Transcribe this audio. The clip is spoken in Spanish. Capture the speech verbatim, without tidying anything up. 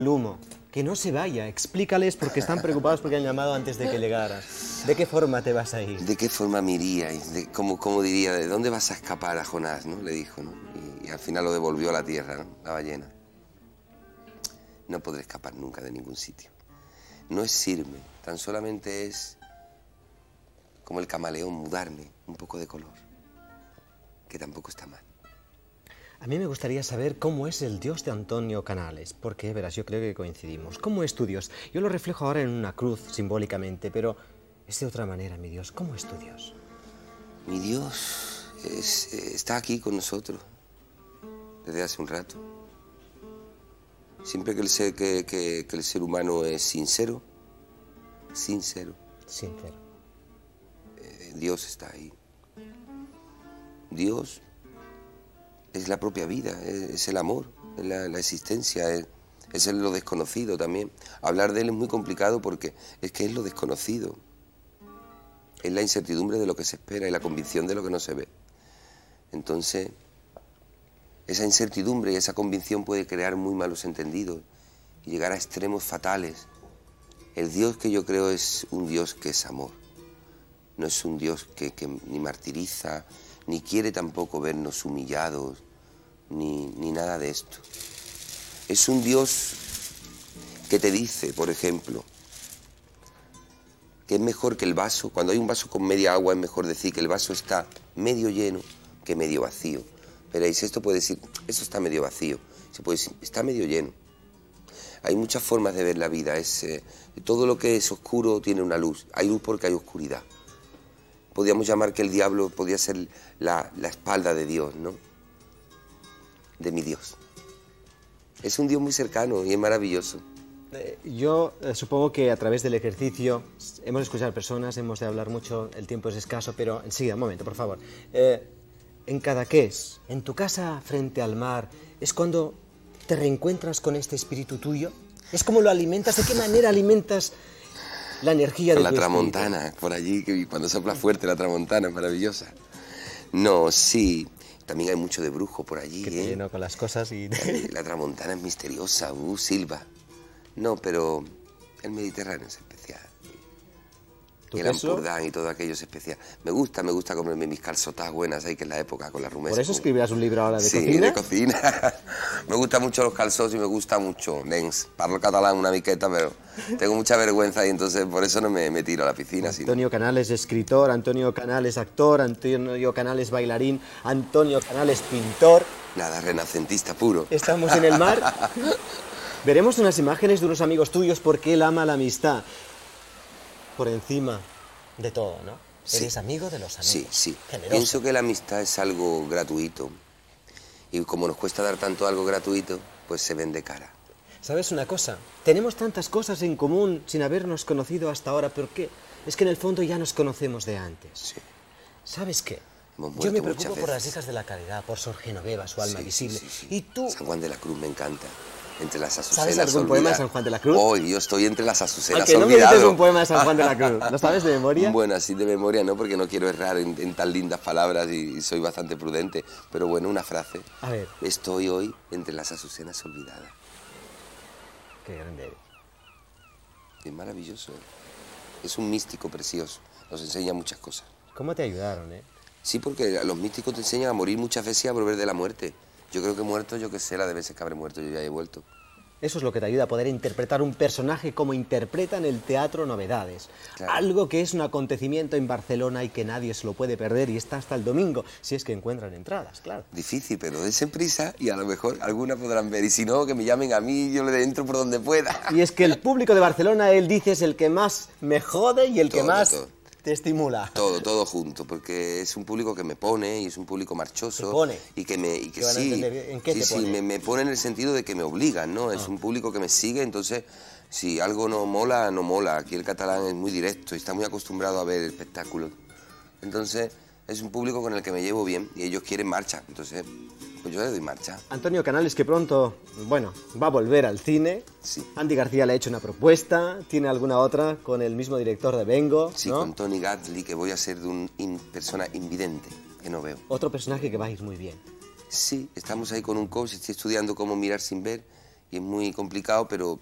el humo. Que no se vaya, explícales porque están preocupados porque han llamado antes de que llegaras. ¿De qué forma te vas a ir? ¿De qué forma me iría? De cómo, cómo diría, ¿de dónde vas a escapar a Jonás? ¿No? Le dijo, ¿no? Y, y al final lo devolvió a la tierra, ¿no? La ballena. No podré escapar nunca de ningún sitio. No es irme, tan solamente es, como el camaleón, mudarme un poco de color, que tampoco está mal. A mí me gustaría saber cómo es el Dios de Antonio Canales, porque, verás, yo creo que coincidimos. ¿Cómo es tu Dios? Yo lo reflejo ahora en una cruz, simbólicamente, pero es de otra manera, mi Dios. ¿Cómo es tu Dios? Mi Dios es, está aquí con nosotros, desde hace un rato. Siempre que el ser, que, que, que el ser humano es sincero, sincero, Sincero. eh, Dios está ahí. Dios es la propia vida, es, es el amor, es la, la existencia, es, es lo desconocido también. Hablar de él es muy complicado porque es que es lo desconocido. Es la incertidumbre de lo que se espera y la convicción de lo que no se ve. Entonces, esa incertidumbre y esa convicción puede crear muy malos entendidos y llegar a extremos fatales. El Dios que yo creo es un Dios que es amor. No es un Dios que, que ni martiriza, ni quiere tampoco vernos humillados, ni, ni nada de esto. Es un Dios que te dice, por ejemplo, que es mejor que el vaso, cuando hay un vaso con media agua es mejor decir que el vaso está medio lleno que medio vacío. Veréis, esto puede decir, eso está medio vacío, se puede decir, está medio lleno. Hay muchas formas de ver la vida, es, eh, todo lo que es oscuro tiene una luz, hay luz porque hay oscuridad. Podríamos llamar que el diablo podría ser la, la espalda de Dios, ¿no? De mi Dios. Es un Dios muy cercano y es maravilloso. Eh, yo eh, supongo que a través del ejercicio hemos de escuchar personas, hemos de hablar mucho, el tiempo es escaso, pero enseguida, un momento, por favor. Eh, en Cadaqués, en tu casa frente al mar, ¿es cuando te reencuentras con este espíritu tuyo? ¿Es como lo alimentas? ¿De qué manera alimentas la energía de Con tu la espíritu? tramontana, por allí, que cuando sopla fuerte la tramontana, es maravillosa. No, sí, también hay mucho de brujo por allí, Que te ¿eh? lleno con las cosas y... La tramontana es misteriosa, uh, silba. No, pero el Mediterráneo es especial. ¿Tu El queso? Ampurdán y todo aquello es especial. Me gusta, me gusta comerme mis calçotas buenas ahí, que es la época con la rumesa. ¿Por eso escribirás un libro ahora de sí, cocina? de cocina. Me gustan mucho los calçots y me gusta mucho nens. Parlo catalán una miqueta, pero tengo mucha vergüenza y entonces por eso no me, me tiro a la piscina. Antonio Canales, escritor, Antonio Canales, actor, Antonio Canales, bailarín, Antonio Canales, pintor. Nada, renacentista puro. Estamos en el mar. Veremos unas imágenes de unos amigos tuyos porque él ama la amistad. Por encima de todo, ¿no? Sí. Eres amigo de los amigos. Sí, sí. Generoso. Pienso que la amistad es algo gratuito. Y como nos cuesta dar tanto algo gratuito, pues se vende cara. ¿Sabes una cosa? Tenemos tantas cosas en común sin habernos conocido hasta ahora, pero ¿qué? Es que en el fondo ya nos conocemos de antes. Sí. ¿Sabes qué? Hemos Yo me muerto preocupo muchas por las veces. hijas de la caridad, por Sor Genoveva, su alma Sí, visible. sí, sí, sí. Y tú... San Juan de la Cruz me encanta. Entre las azucenas ¿Sabes algún poema de olvidadas. San Juan de la Cruz? Hoy yo estoy entre las azucenas Aunque no me olvidado. dices un poema de San Juan de la Cruz. ¿Lo sabes de memoria? Bueno, así de memoria no, porque no quiero errar en, en tan lindas palabras y, y soy bastante prudente. Pero bueno, una frase. A ver. Estoy hoy entre las azucenas olvidadas. Qué grande eres. Es maravilloso. Es un místico precioso. Nos enseña muchas cosas. ¿Cómo te ayudaron, eh? Sí, porque los místicos te enseñan a morir muchas veces y a volver de la muerte. Yo creo que muerto, yo que sé, la de veces que habré muerto, yo ya he vuelto. Eso es lo que te ayuda a poder interpretar un personaje como interpreta en el Teatro Novedades. Claro. Algo que es un acontecimiento en Barcelona y que nadie se lo puede perder y está hasta el domingo, si es que encuentran entradas, claro. Difícil, pero dense prisa y a lo mejor alguna podrán ver. Y si no, que me llamen a mí y yo le entro por donde pueda. Y es que el público de Barcelona, él dice, es el que más me jode y el que Todo, más todo. te estimula. Todo, todo junto, porque es un público que me pone y es un público marchoso. ¿Te pone? Y que me, y que ¿Te van a sí, entender? ¿En qué sí, te sí, pone? me, me pone en el sentido de que me obligan, ¿no? Es un público que me sigue, entonces si algo no mola, no mola. Aquí el catalán es muy directo y está muy acostumbrado a ver espectáculos. Entonces es un público con el que me llevo bien y ellos quieren marcha, entonces pues yo le doy marcha. Antonio Canales, que pronto, bueno, va a volver al cine. Sí. Andy García le ha hecho una propuesta. ¿Tiene alguna otra con el mismo director de Vengo? Sí, ¿no? con Tony Gatli, que voy a ser de una persona invidente, que no veo. Otro personaje que va a ir muy bien. Sí, estamos ahí con un coach, estoy estudiando cómo mirar sin ver y es muy complicado, pero